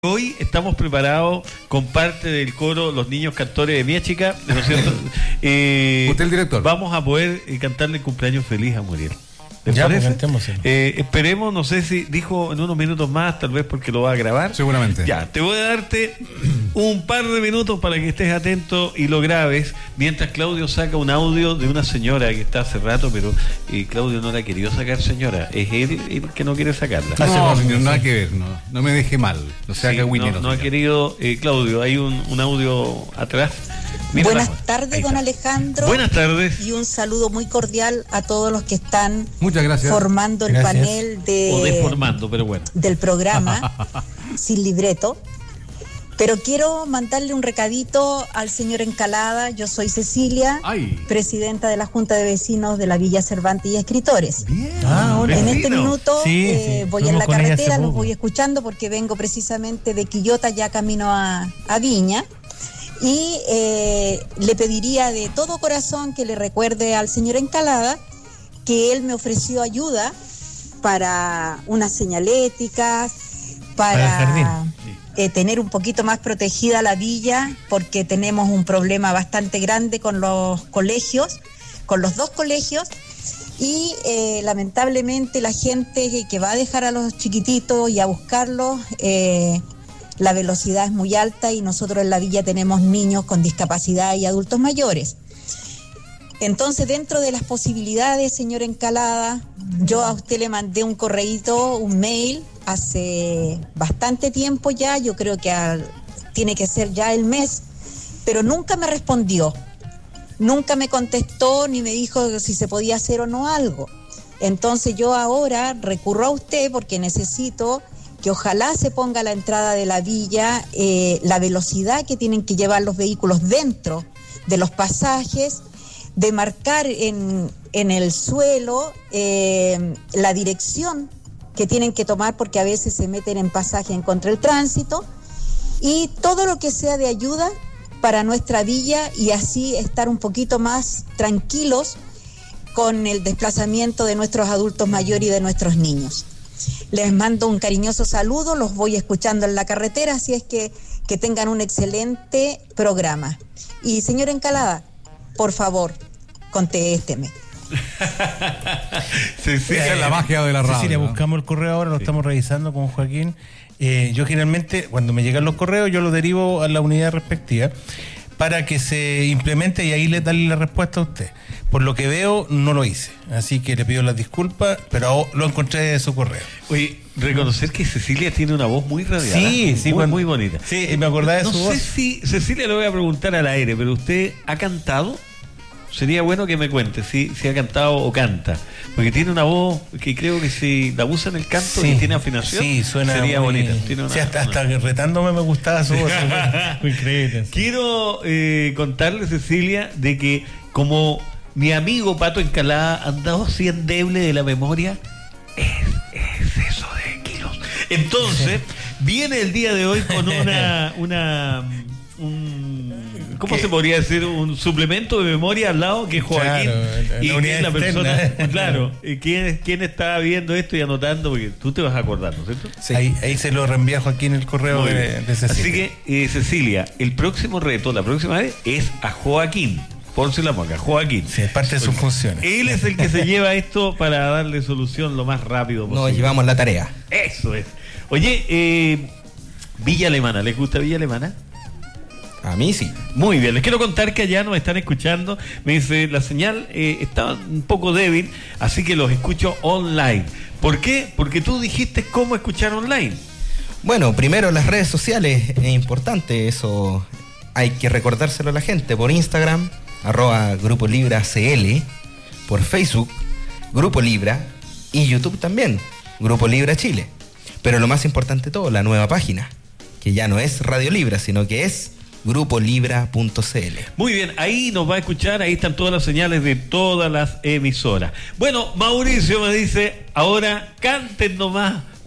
Hoy estamos preparados con parte del coro Los Niños Cantores de Mía Chica, ¿no es cierto? Usted el director. Vamos a poder cantarle cumpleaños feliz a Muriel. ¿Les ya, parece? Pues, cantemos, sí. Esperemos, no sé si dijo en unos minutos más, tal vez porque lo va a grabar. Seguramente. Ya, te voy a darte un par de minutos para que estés atento y lo grabes, mientras Claudio saca un audio de una señora que está hace rato, pero Claudio no la ha querido sacar, señora. Es él el que no quiere sacarla. No, señor, nada que ver, no me deje mal. No sea que no ha querido, Claudio, hay un audio atrás. Mira, buenas tardes, don Alejandro. Buenas tardes. Y un saludo muy cordial a todos los que están Muchas gracias. formando el panel o deformando, pero bueno, del programa Sin Libreto. Pero quiero mandarle un recadito al señor Encalada. Yo soy Cecilia, presidenta de la Junta de Vecinos de la Villa Cervantes y Escritores. Bien. En este minuto sí, voy en la carretera, los voy escuchando porque vengo precisamente de Quillota, ya camino a Viña. Y le pediría de todo corazón que le recuerde al señor Encalada que él me ofreció ayuda para unas señaléticas, para tener un poquito más protegida la villa, porque tenemos un problema bastante grande con los colegios, con los dos colegios, y lamentablemente la gente que va a dejar a los chiquititos y a buscarlos, la velocidad es muy alta y nosotros en la villa tenemos niños con discapacidad y adultos mayores. Entonces, dentro de las posibilidades, señor Encalada, yo a usted le mandé un correíto, un mail, hace bastante tiempo ya, yo creo que tiene que ser ya el mes, pero nunca me respondió, nunca me contestó ni me dijo si se podía hacer o no algo. Entonces yo ahora recurro a usted porque necesito que ojalá se ponga a la entrada de la villa la velocidad que tienen que llevar los vehículos dentro de los pasajes, de marcar en el suelo la dirección que tienen que tomar, porque a veces se meten en pasaje en contra del tránsito, y todo lo que sea de ayuda para nuestra villa y así estar un poquito más tranquilos con el desplazamiento de nuestros adultos mayores y de nuestros niños. Les mando un cariñoso saludo, los voy escuchando en la carretera, así es que tengan un excelente programa. Y señor Encalada, por favor, contésteme. Esa es la magia de la radio. Cecilia, buscamos el correo ahora, lo estamos revisando con Joaquín. Yo generalmente, cuando me llegan los correos, yo los derivo a la unidad respectiva para que se implemente y ahí le darle la respuesta a usted. Por lo que veo, no lo hice. Así que le pido las disculpas, pero lo encontré de su correo. Oye, reconocer que Cecilia tiene una voz muy radial. Sí, muy bonita. Sí, me acordaba de su voz. No sé si, Cecilia, le voy a preguntar al aire, pero ¿usted ha cantado? Sería bueno que me cuente si ha cantado o canta. Porque tiene una voz que creo que si la usa en el canto y tiene afinación, suena sería muy bonita. Tiene hasta retándome me gustaba su voz. Muy increíble. Quiero contarle, Cecilia, de que como mi amigo Pato Encalada ha andado así endeble de la memoria, es eso de kilos. Entonces, viene el día de hoy con ¿cómo se podría decir? Un suplemento de memoria al lado que es Joaquín, y que es la persona, claro, ¿quién está viendo esto y anotando? Porque tú te vas a acordar, ¿no es cierto? Sí. Ahí se lo reenvía Joaquín el correo de Cecilia. Así que, Cecilia, el próximo reto, la próxima vez, es a Joaquín. Por si la moca, Joaquín. Sí, es parte de sus funciones. Él es el que se lleva esto para darle solución lo más rápido posible. Nos llevamos la tarea. Eso es. Oye, Villa Alemana, ¿les gusta Villa Alemana? A mí sí. Muy bien, les quiero contar que allá nos están escuchando. Me dice, la señal está un poco débil, así que los escucho online. ¿Por qué? Porque tú dijiste cómo escuchar online. Bueno, primero las redes sociales, es importante eso, hay que recordárselo a la gente. Por Instagram, @Grupo Libra CL, por Facebook, Grupo Libra, y YouTube también, Grupo Libra Chile. Pero lo más importante de todo, la nueva página, que ya no es Radio Libra, sino que es grupolibra.cl. Muy bien, ahí nos va a escuchar, ahí están todas las señales de todas las emisoras. Bueno, Mauricio me dice, ahora canten nomás,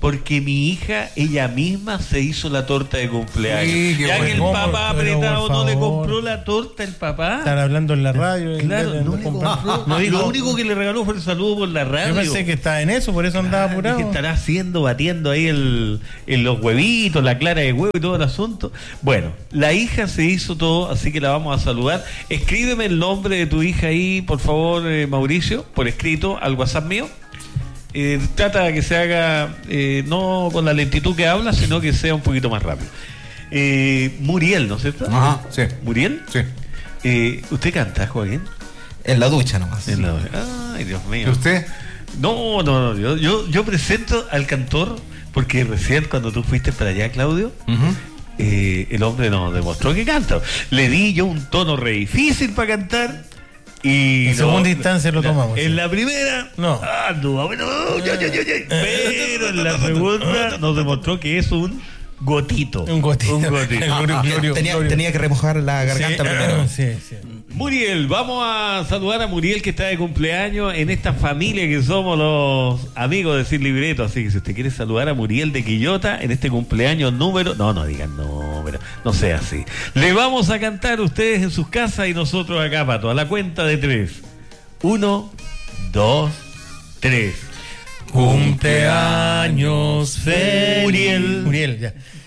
porque mi hija, ella misma se hizo la torta de cumpleaños. Sí, qué Ya que el bueno. papá Pero, apretado por no le favor. compró la torta el papá. Están hablando en la radio. Claro, en vez de no le comprar. compró. No digo- Lo único que le regaló fue el saludo por la radio. Yo pensé que estaba en eso, por eso andaba apurado. Que estará haciendo, batiendo ahí en los huevitos, la clara de huevo y todo el asunto. Bueno, la hija se hizo todo, así que la vamos a saludar. Escríbeme el nombre de tu hija ahí, por favor, Mauricio, por escrito al WhatsApp mío. Trata de que se haga no con la lentitud que habla, sino que sea un poquito más rápido. Muriel, ¿no es cierto? Ajá, sí. ¿Muriel? Sí. ¿Usted canta, Joaquín? En la ducha nomás. Ay, Dios ¿Y mío. usted? No, yo presento al cantor, porque recién cuando tú fuiste para allá, Claudio, Ujú. el hombre nos demostró que canta. Le di yo un tono re difícil para cantar. Y En segunda instancia lo tomamos. En la primera, No. pero en la segunda nos demostró que es un gotito. Un gotito. Un gotito. Tenía que remojar la garganta primero. Sí. Muriel, vamos a saludar a Muriel, que está de cumpleaños en esta familia que somos los amigos de Sin Libreto. Así que si usted quiere saludar a Muriel de Quillota en este cumpleaños número... No digan número, no sea así. Le vamos a cantar ustedes en sus casas y nosotros acá, Pato, a la cuenta de 3. 1, 2, 3. Cumpleaños feliz. Muriel. Muriel, ya.